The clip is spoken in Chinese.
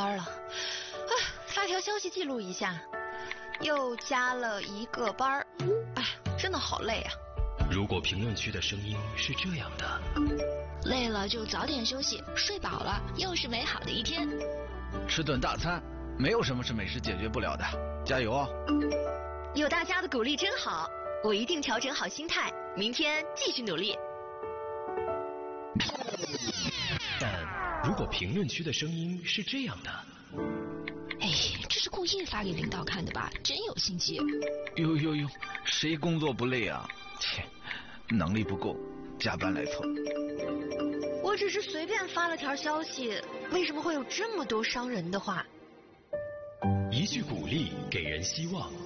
班了。发条消息记录一下，又加了1个班。哎，真的好累啊。 如果评论区的声音是这样的， 累了就早点休息，睡饱了又是美好的一天。 吃顿大餐，没有什么是美食解决不了的，加油哦！ 有大家的鼓励真好，我一定调整好心态，明天继续努力。 但如果评论区的声音是这样的， 哎，这是故意发给领导看的吧？真有心机。 哟，谁工作不累啊？切，能力不够，加班来凑。 我只是随便发了条消息，为什么会有这么多伤人的话？ 一句鼓励给人希望，